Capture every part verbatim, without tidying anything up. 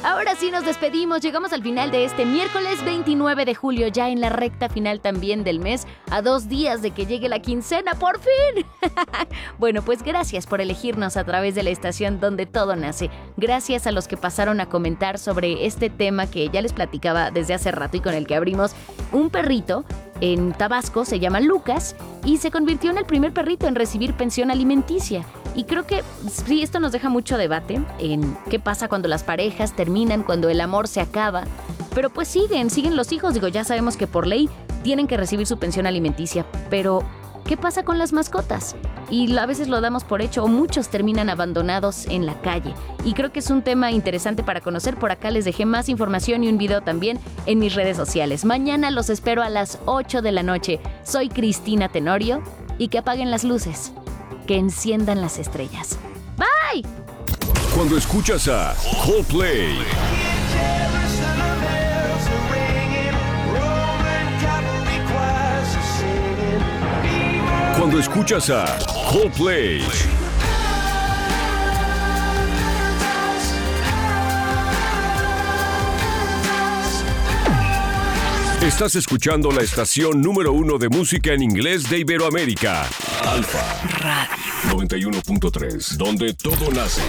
Ahora sí nos despedimos, llegamos al final de este miércoles veintinueve de julio, ya en la recta final también del mes, a dos días de que llegue la quincena, ¡por fin! Bueno, pues gracias por elegirnos a través de la estación donde todo nace. Gracias a los que pasaron a comentar sobre este tema que ya les platicaba desde hace rato y con el que abrimos. Un perrito en Tabasco se llama Lucas y se convirtió en el primer perrito en recibir pensión alimenticia. Y creo que sí, esto nos deja mucho debate en qué pasa cuando las parejas terminan, cuando el amor se acaba. Pero pues siguen, siguen los hijos. Digo, ya sabemos que por ley tienen que recibir su pensión alimenticia. Pero, ¿qué pasa con las mascotas? Y a veces lo damos por hecho o muchos terminan abandonados en la calle. Y creo que es un tema interesante para conocer. Por acá les dejé más información y un video también en mis redes sociales. Mañana los espero a las ocho de la noche. Soy Cristina Tenorio y que apaguen las luces. Que enciendan las estrellas. ¡Bye! Cuando escuchas a Coldplay, cuando escuchas a Coldplay, estás escuchando la estación número uno de música en inglés de Iberoamérica, Alfa Radio noventa y uno punto tres, donde todo nace.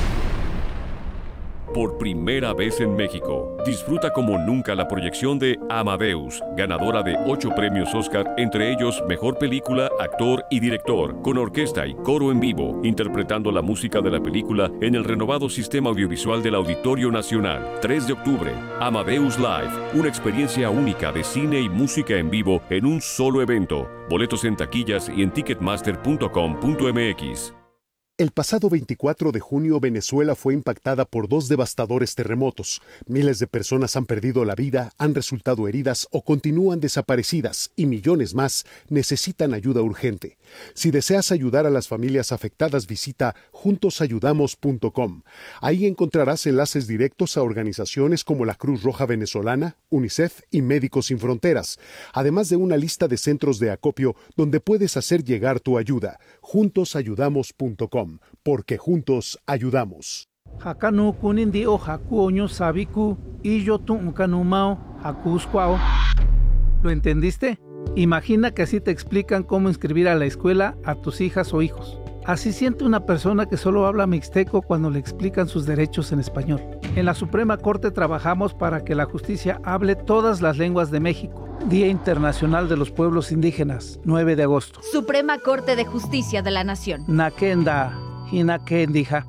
Por primera vez en México, disfruta como nunca la proyección de Amadeus, ganadora de ocho premios Oscar, entre ellos Mejor Película, Actor y Director, con orquesta y coro en vivo, interpretando la música de la película en el renovado sistema audiovisual del Auditorio Nacional. tres de octubre, Amadeus Live, una experiencia única de cine y música en vivo en un solo evento. Boletos en taquillas y en ticketmaster punto com punto m x. El pasado veinticuatro de junio, Venezuela fue impactada por dos devastadores terremotos. Miles de personas han perdido la vida, han resultado heridas o continúan desaparecidas y millones más necesitan ayuda urgente. Si deseas ayudar a las familias afectadas, visita juntos ayudamos punto com. Ahí encontrarás enlaces directos a organizaciones como la Cruz Roja Venezolana, UNICEF y Médicos Sin Fronteras, además de una lista de centros de acopio donde puedes hacer llegar tu ayuda. juntos ayudamos punto com. Porque juntos ayudamos. Hakanu kunindi o hakuoño sabiku y yo tunkanumao hakuskwao. ¿Lo entendiste? Imagina que así te explican cómo inscribir a la escuela a tus hijas o hijos. Así siente una persona que solo habla mixteco cuando le explican sus derechos en español. En la Suprema Corte trabajamos para que la justicia hable todas las lenguas de México. Día Internacional de los Pueblos Indígenas, nueve de agosto. Suprema Corte de Justicia de la Nación. Nakenda, Hinakendija.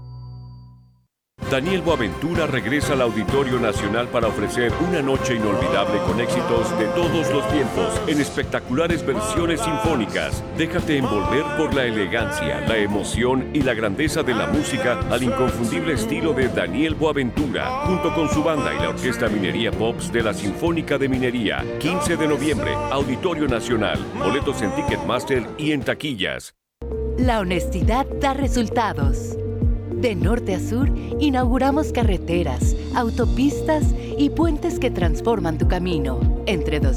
Daniel Boaventura regresa al Auditorio Nacional para ofrecer una noche inolvidable con éxitos de todos los tiempos en espectaculares versiones sinfónicas. Déjate envolver por la elegancia, la emoción y la grandeza de la música al inconfundible estilo de Daniel Boaventura, junto con su banda y la Orquesta Minería Pops de la Sinfónica de Minería. quince de noviembre, Auditorio Nacional. Boletos en Ticketmaster y en taquillas. La honestidad da resultados. De norte a sur, inauguramos carreteras, autopistas y puentes que transforman tu camino. Entre